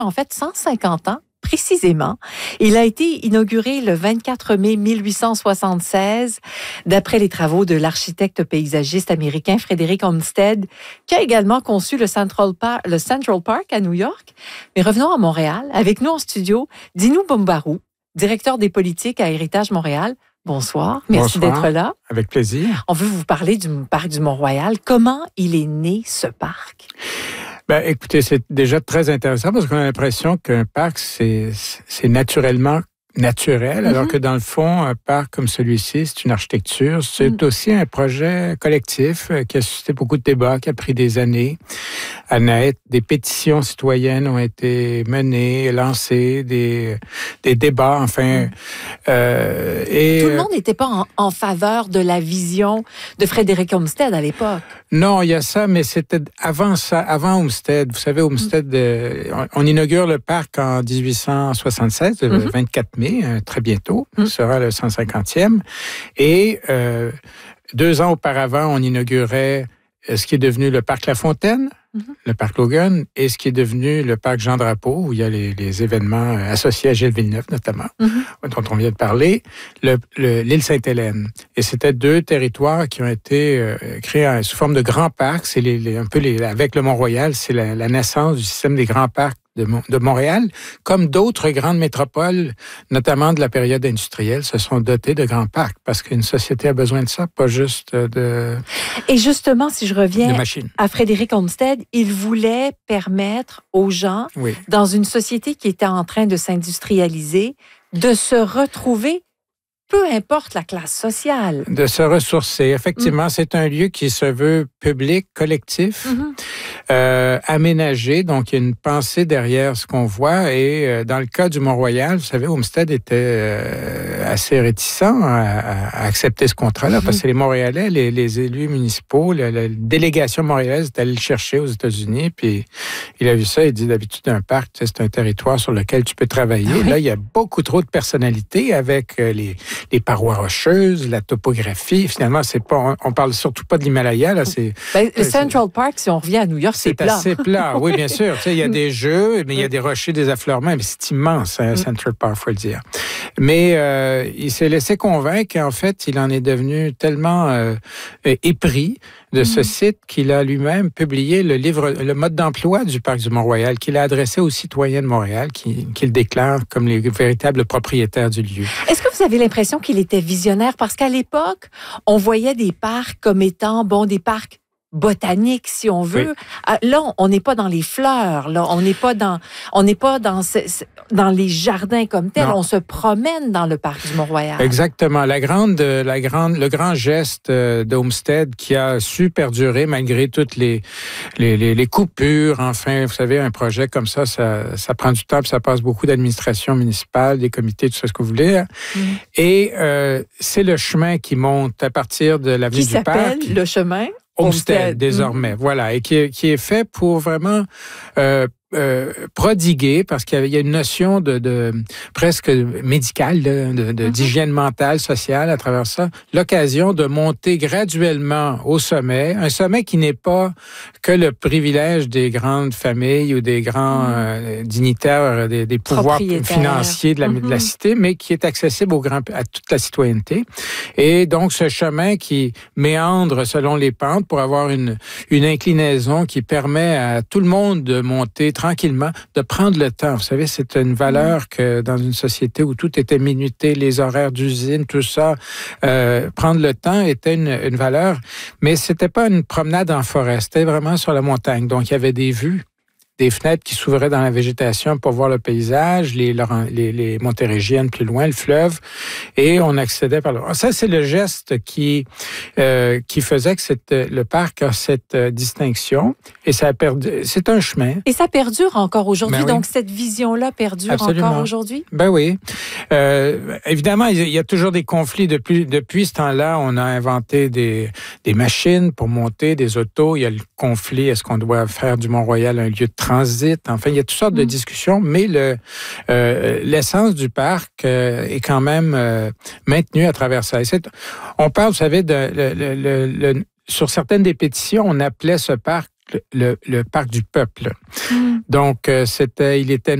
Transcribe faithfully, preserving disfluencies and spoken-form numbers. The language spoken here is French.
en fait cent cinquante ans. Précisément. Il a été inauguré le vingt-quatre mai mille huit cent soixante-seize, d'après les travaux de l'architecte paysagiste américain Frédéric Olmsted, qui a également conçu le Central Park, le Central Park à New York. Mais revenons à Montréal. Avec nous en studio, Dino Boumbarou, directeur des politiques à Héritage Montréal. Bonsoir. Merci Bonsoir. d'être là. Avec plaisir. On veut vous parler du parc du Mont-Royal. Comment il est né, ce parc? Ben, écoutez, c'est déjà très intéressant parce qu'on a l'impression qu'un parc, c'est, c'est naturellement naturel, mm-hmm. alors que dans le fond, un parc comme celui-ci, c'est une architecture. C'est mm. aussi un projet collectif qui a suscité beaucoup de débats, qui a pris des années à naître. Des pétitions citoyennes ont été menées, lancées, des, des débats, enfin. Mm. Euh, et Tout le monde n'était pas en, en faveur de la vision de Frédéric Olmsted à l'époque. Non, il y a ça, mais c'était avant ça, avant Olmsted. Vous savez, Olmsted, mm. euh, on, on inaugure le parc en dix-huit cent soixante-seize, le mm-hmm. vingt-quatre mai, euh, très bientôt, mm. ce sera le cent cinquantième. Et euh, deux ans auparavant, on inaugurait ce qui est devenu le parc La Fontaine, mm-hmm. le parc Logan, et ce qui est devenu le parc Jean Drapeau, où il y a les, les événements associés à Gilles Villeneuve, notamment, mm-hmm. dont on vient de parler, le, le, l'île Sainte-Hélène. Et c'était deux territoires qui ont été euh, créés sous forme de grands parcs. C'est les, les, un peu les, avec le Mont-Royal, c'est la, la naissance du système des grands parcs de, de Montréal, comme d'autres grandes métropoles, notamment de la période industrielle, se sont dotées de grands parcs, parce qu'une société a besoin de ça, pas juste de... Et justement, si je reviens à Frédéric Olmsted, il voulait permettre aux gens, oui. dans une société qui était en train de s'industrialiser, de se retrouver, peu importe la classe sociale. De se ressourcer. Effectivement, mmh. c'est un lieu qui se veut public, collectif, mmh. euh, aménagé. Donc, il y a une pensée derrière ce qu'on voit. Et euh, dans le cas du Mont-Royal, vous savez, Olmsted était euh, assez réticent à, à accepter ce contrat-là, mmh. parce que les Montréalais, les, les élus municipaux, la, la délégation montréalaise est allée le chercher aux États-Unis, puis il a vu ça, il dit d'habitude, un parc, c'est un territoire sur lequel tu peux travailler. Ah oui. Là, il y a beaucoup trop de personnalités avec euh, les... les parois rocheuses, la topographie. Finalement, c'est pas, on, on parle surtout pas de l'Himalaya, là, c'est... Ben, le Central Park, si on revient à New York, c'est, c'est plat. C'est assez plat, oui, bien sûr. Tu sais, il y a des jeux, mais il y a des rochers, des affleurements, mais c'est immense, hein, Central Park, faut le dire. Mais euh, il s'est laissé convaincre qu'en fait, il en est devenu tellement euh, épris de ce site qu'il a lui-même publié le livre, le mode d'emploi du parc du Mont-Royal, qu'il a adressé aux citoyens de Montréal, qui, qui le déclarent comme les véritables propriétaires du lieu. Est-ce que vous avez l'impression qu'il était visionnaire? Parce qu'à l'époque, on voyait des parcs comme étant, bon, des parcs botanique, si on veut. Oui. Là, on n'est pas dans les fleurs, là, on n'est pas dans, on n'est pas dans, ce, dans les jardins comme tels. Non. On se promène dans le parc du Mont-Royal. Exactement. La grande, la grande, le grand geste d'Olmsted qui a su perdurer malgré toutes les, les, les, les coupures. Enfin, vous savez, un projet comme ça, ça, ça prend du temps, puis ça passe beaucoup d'administration municipale, des comités, tout ça, ce que vous voulez. Mm. Et euh, c'est le chemin qui monte à partir de l'avenue du Parc. Qui s'appelle le chemin? Olmsted, désormais, mmh. voilà, et qui est, qui est fait pour vraiment euh, euh, prodiguer, parce qu'il y a une notion de, de presque médicale, de, de, de, mmh. d'hygiène mentale, sociale à travers ça, l'occasion de monter graduellement au sommet, un sommet qui n'est pas que le privilège des grandes familles ou des grands mmh. euh, dignitaires, des, des pouvoirs financiers de la, mmh. de la cité, mais qui est accessible au grand, à toute la citoyenneté. Et donc, ce chemin qui méandre selon les pentes pour avoir une, une inclinaison qui permet à tout le monde de monter tranquillement, de prendre le temps. Vous savez, c'est une valeur que dans une société où tout était minuté, les horaires d'usine, tout ça, euh, prendre le temps était une, une valeur, mais c'était pas une promenade en forêt, c'était vraiment sur la montagne. Donc, il y avait des vues, des fenêtres qui s'ouvraient dans la végétation pour voir le paysage, les, les, les Montérégiennes plus loin, le fleuve, et on accédait par là. Ça, c'est le geste qui, euh, qui faisait que cette, le parc a cette euh, distinction, et ça a perdu. C'est un chemin. Et ça perdure encore aujourd'hui, ben oui. Donc cette vision-là perdure Absolument. Encore aujourd'hui? Ben oui. Euh, évidemment, il y a toujours des conflits. Depuis, depuis ce temps-là, on a inventé des, des machines pour monter, des autos. Il y a le conflit, est-ce qu'on doit faire du Mont-Royal un lieu de transit? Enfin, il y a toutes sortes mmh. de discussions, mais le, euh, l'essence du parc euh, est quand même euh, maintenue à travers ça. Et c'est, on parle, vous savez, de, le, le, le, le, sur certaines des pétitions, on appelait ce parc le, le, le parc du peuple. Mm. Donc, euh, c'était, il était